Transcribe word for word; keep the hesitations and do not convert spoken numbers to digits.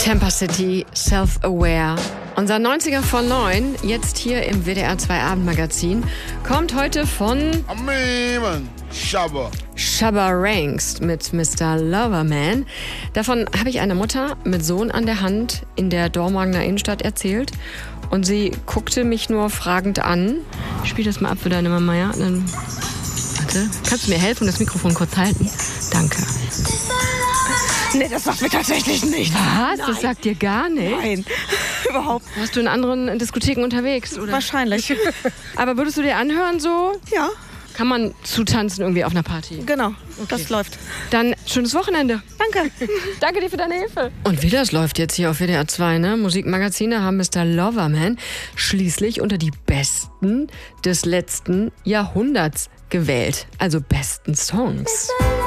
Tampa City, Self-Aware. Unser neunziger von neun, jetzt hier im W D R zwei Abendmagazin, kommt heute von Shabba. Shabba Ranks mit Mister Loverman. Davon habe ich einer Mutter mit Sohn an der Hand in der Dormagener Innenstadt erzählt. Und sie guckte mich nur fragend an. Ich spiele das mal ab für deine Mama, ja? Dann, warte. Kannst du mir helfen, das Mikrofon kurz halten? Danke. Nee, das sagt mir tatsächlich nicht. Was? Nein. Das sagt dir gar nicht? Nein, überhaupt. Warst du in anderen Diskotheken unterwegs, oder? Wahrscheinlich. Aber würdest du dir anhören so? Ja. Kann man zutanzen irgendwie auf einer Party? Genau, okay. Das läuft. Dann schönes Wochenende. Danke. Danke dir für deine Hilfe. Und wie das läuft jetzt hier auf W D R zwei, ne? Musikmagazine haben Mister Loverman schließlich unter die Besten des letzten Jahrhunderts gewählt. Also besten Songs.